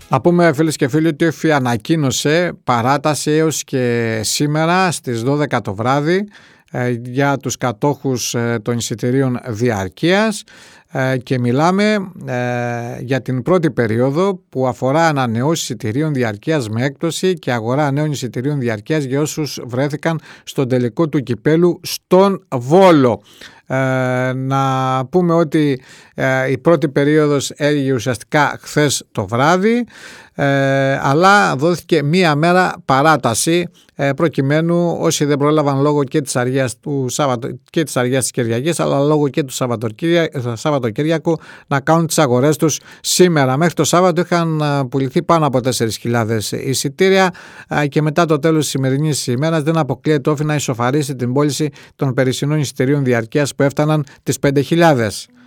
Να πούμε, φίλες και φίλοι, ότι η ΕΦΗ ανακοίνωσε παράταση έως και σήμερα στις 12 το βράδυ για τους κατόχους των εισιτηρίων διαρκείας και μιλάμε για την πρώτη περίοδο που αφορά ανανεώσεις εισιτηρίων διαρκείας με έκπτωση και αγορά νέων εισιτηρίων διαρκείας για όσους βρέθηκαν στον τελικό του κυπέλου στον Βόλο. Να πούμε ότι η πρώτη περίοδος έγινε ουσιαστικά χθες το βράδυ, αλλά δόθηκε μία μέρα παράταση προκειμένου όσοι δεν πρόλαβαν λόγω και της αργίας και της αργίας της Κυριακής, αλλά λόγω και του Σαββατοκύριακου να κάνουν τις αγορές τους σήμερα. Μέχρι το Σάββατο είχαν πουληθεί πάνω από 4.000 εισιτήρια και μετά το τέλος της σημερινής ημέρας δεν αποκλείεται όφη να ισοφαρίσει την πώληση των περισσινών εισιτηρίων διαρκείας που έφταναν τις 5.000.